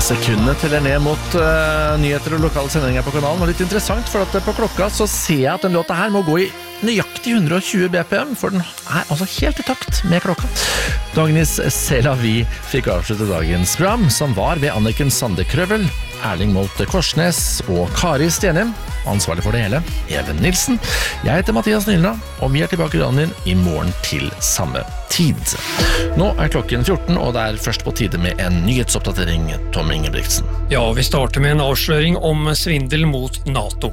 Sekundene teller ned mot nyheter og lokale sendinger på kanalen. Og litt interessant, for at på klokka så ser jeg at den låta her må gå i nøyaktig 120 BPM, for den er altså helt i takt med klokka. Dagnis Selavi fikk avslutte dagens program, som var ved Anniken Sandekrøvel, Erling Molte Korsnes og Kari Stenheim. Ansvarlig for det hele, Even Nilsen. Jeg heter Mathias Nylna, og vi er tilbake i dagen din i morgen til samme tid. Nå er klokken 14, og det er først på tide med en nyhetsoppdatering, Tom Ingebrigtsen. Ja, vi starter med en avsløring om svindel mot NATO.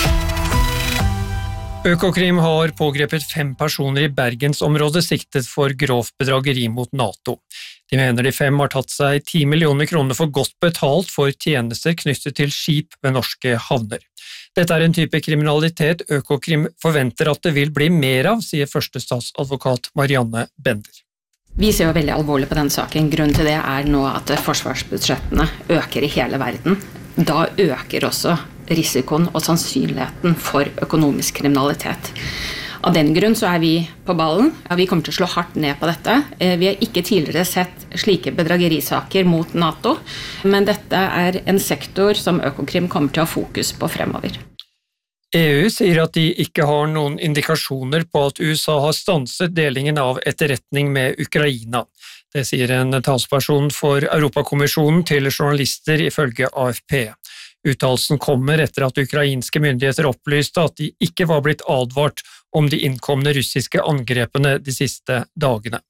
Økokrim har pågrepet 5 personer i Bergensområdet siktet for grovt bedrageri mot NATO. De mener de 5 har tatt seg 10 millioner kroner for godt betalt for tjenester knyttet til skip ved norske havner. Dette er en type kriminalitet Økokrim forventer at det vil bli mer av, sier førstestatsadvokat Marianne Bender. Vi ser jo veldig alvorlig på denne saken. Grunnen til det er nå at forsvarsbudsjettene øker i hele verden. Da øker også risikoen og sannsynligheten for økonomisk kriminalitet. Av den grunn så er vi på ballen. Ja, vi kommer til å slå hardt ned på dette. Vi har ikke tidligere sett slike bedragerisaker mot NATO, men dette er en sektor som Økokrim kommer til å ha fokus på fremover. EU sier at de ikke har noen indikasjoner på at USA har stanset delingen av etterretning med Ukraina. Det sier en talsperson for Europakommisjonen til journalister ifølge AFP. Uttalelsen kommer etter at ukrainske myndigheter opplyste at de ikke var blitt advart om de innkomne russiske angrepene de siste dagene.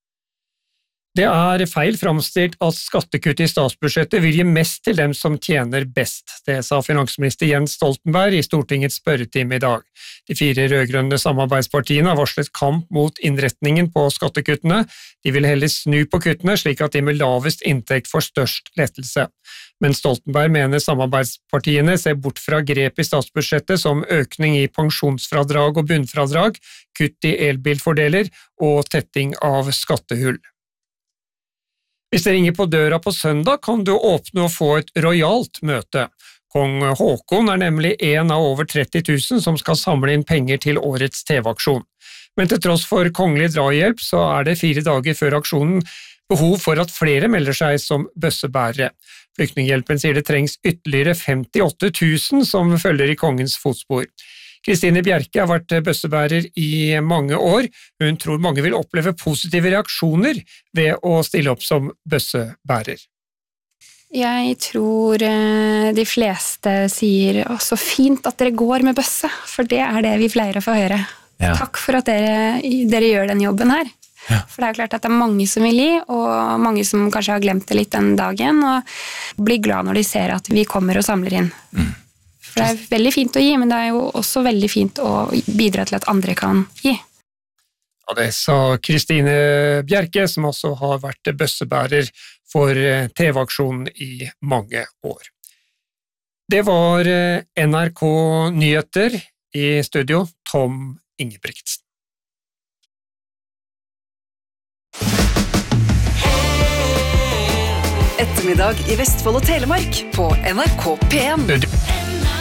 Det er feil framstilt at skattekutt i statsbudsjettet vil gi mest til dem som tjener best. Det sa finansminister Jens Stoltenberg i Stortingets spørretime i dag. De 4 rødgrønne samarbeidspartiene har varslet kamp mot innretningen på skattekuttene. De vil heller snu på kuttene slik at de med lavest inntekt får størst lettelse. Men Stoltenberg mener samarbeidspartiene ser bort fra grep i statsbudsjettet som økning i pensjonsfradrag og bunnfradrag, kutt i elbilfordeler og tetting av skattehull. Hvis det ringer på døra på søndag, kan du åpne og få et rojalt møte. Kong Håkon er nemlig en av over 30 000 som skal samle inn penger til årets TV-aksjon. Men til tross for kongelig drahjelp, så er det 4 dager før aksjonen behov for at flere melder seg som bøssebærere. Flyktninghjelpen sier det trengs ytterligere 58 000 som følger i kongens fotspor. Kristine Bjerke har vært bøssebærer i mange år. Hun tror mange vil oppleve positive reaksjoner ved å stille opp som bøssebærer. Jeg tror de fleste sier så fint at dere går med bøsse, for det er det vi pleier å få høre. Ja. Takk for at dere gjør den jobben her. Ja. For det er jo klart at det er mange som vil gi, og mange som kanskje har glemt det litt den dagen, og blir glad når de ser at vi kommer og samler inn. For det er veldig fint å gi, men det er jo også veldig fint å bidra til at andre kan gi. Ja, det sa Kristine Bjerke, som også har vært bøssebærer for TV-aksjonen i mange år. Det var NRK Nyheter, i studio Tom Ingebrigtsen. Ettermiddag i Vestfold og Telemark på NRK P1.